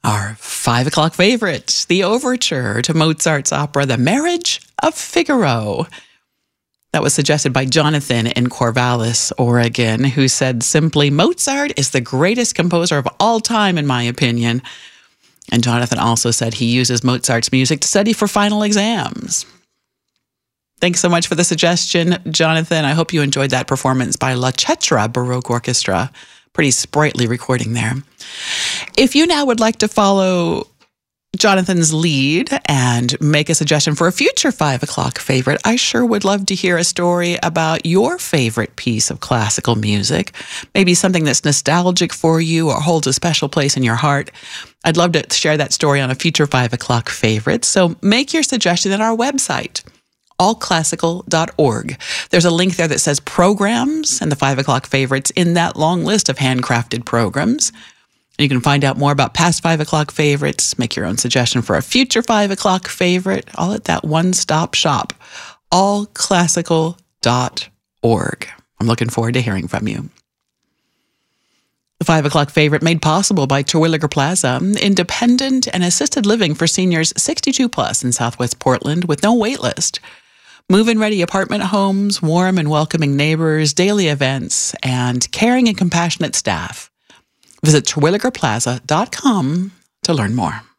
Our 5 o'clock favorite, the overture to Mozart's opera, The Marriage of Figaro. That was suggested by Jonathan in Corvallis, Oregon, who said simply, Mozart is the greatest composer of all time, in my opinion. And Jonathan also said he uses Mozart's music to study for final exams. Thanks so much for the suggestion, Jonathan. I hope you enjoyed that performance by La Cetra Baroque Orchestra. Pretty sprightly recording there. If you now would like to follow Jonathan's lead and make a suggestion for a future 5 o'clock favorite, I sure would love to hear a story about your favorite piece of classical music, maybe something that's nostalgic for you or holds a special place in your heart. I'd love to share that story on a future 5 o'clock favorite. So make your suggestion at our website, allclassical.org. There's a link there that says programs and the 5 o'clock favorites in that long list of handcrafted programs. You can find out more about past 5 o'clock favorites, make your own suggestion for a future 5 o'clock favorite, all at that one-stop shop, allclassical.org. I'm looking forward to hearing from you. The 5 o'clock favorite made possible by Terwilliger Plaza, independent and assisted living for seniors 62 plus in Southwest Portland with no wait list. Move-in ready apartment homes, warm and welcoming neighbors, daily events, and caring and compassionate staff. Visit terwilligerplaza.com to learn more.